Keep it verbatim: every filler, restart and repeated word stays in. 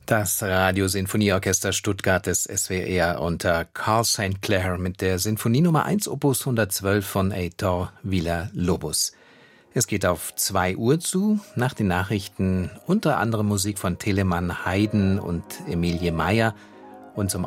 Das Radiosinfonieorchester Stuttgart des S W R unter Carl Saint Clair mit der Sinfonie Nummer eins Opus hundertzwölf von Heitor Villa-Lobos. Es geht auf zwei Uhr zu, nach den Nachrichten unter anderem Musik von Telemann, Haydn und Emilie Meyer und zum